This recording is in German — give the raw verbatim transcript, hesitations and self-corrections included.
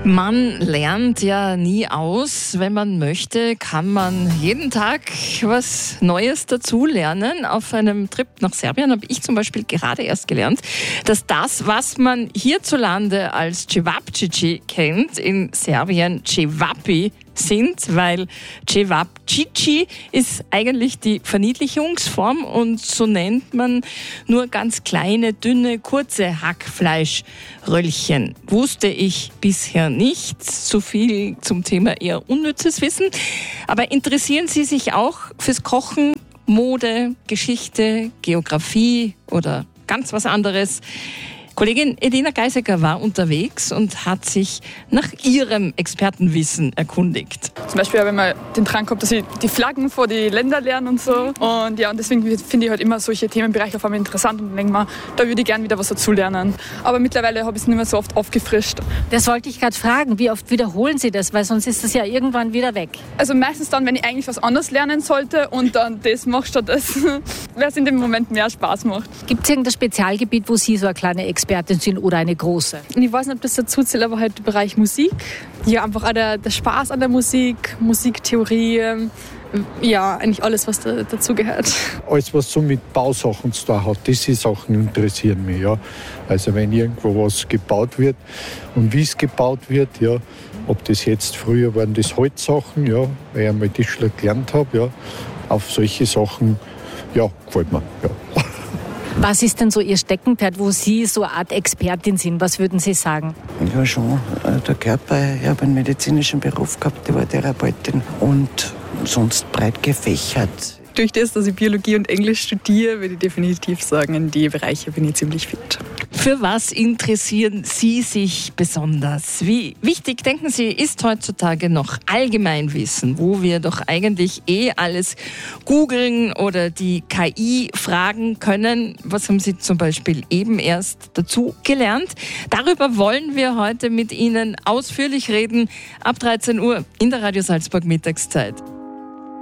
Man lernt ja nie aus. Wenn man möchte, kann man jeden Tag was Neues dazulernen. Auf einem Trip nach Serbien habe ich zum Beispiel gerade erst gelernt, dass das, was man hierzulande als Cevapcici kennt, in Serbien Cevapi sind, weil Cevapcici ist eigentlich die Verniedlichungsform und so nennt man nur ganz kleine, dünne, kurze Hackfleischröllchen. Wusste ich bisher nicht. So viel zum Thema eher unnützes Wissen. Aber interessieren Sie sich auch fürs Kochen, Mode, Geschichte, Geografie oder ganz was anderes? Kollegin Edina Geisecker war unterwegs und hat sich nach ihrem Expertenwissen erkundigt. Zum Beispiel habe ich mal den Drang gehabt, dass ich die Flaggen vor die Länder lerne und so. Und ja, und deswegen finde ich halt immer solche Themenbereiche auf einmal interessant und denke mir, da würde ich gerne wieder was dazulernen. Aber mittlerweile habe ich es nicht mehr so oft aufgefrischt. Das wollte ich gerade fragen. Wie oft wiederholen Sie das? Weil sonst ist das ja irgendwann wieder weg. Also meistens dann, wenn ich eigentlich was anderes lernen sollte und dann das mache statt das, weil es in dem Moment mehr Spaß macht. Gibt es irgendein Spezialgebiet, wo Sie so eine kleine Expertin sind oder eine große? Ich weiß nicht, ob das dazu zählt, aber halt der Bereich Musik. Ja, einfach auch der, der Spaß an der Musik, Musiktheorie, ja, eigentlich alles, was da, dazu gehört. Alles, was so mit Bausachen zu tun hat, diese Sachen interessieren mich. Ja. Also wenn irgendwo was gebaut wird und wie es gebaut wird, ja, ob das jetzt früher waren das Holzsachen, ja, weil ich einmal Tischler gelernt habe, ja, auf solche Sachen, ja, gefällt mir. Ja. Was ist denn so Ihr Steckenpferd, wo Sie so eine Art Expertin sind? Was würden Sie sagen? Ja, schon. Der Körper, ich habe einen medizinischen Beruf gehabt, ich war Therapeutin und sonst breit gefächert. Durch das, dass ich Biologie und Englisch studiere, würde ich definitiv sagen, in die Bereiche bin ich ziemlich fit. Für was interessieren Sie sich besonders? Wie wichtig, denken Sie, ist heutzutage noch Allgemeinwissen, wo wir doch eigentlich eh alles googeln oder die K I fragen können? Was haben Sie zum Beispiel eben erst dazu gelernt? Darüber wollen wir heute mit Ihnen ausführlich reden, ab dreizehn Uhr in der Radio Salzburg Mittagszeit.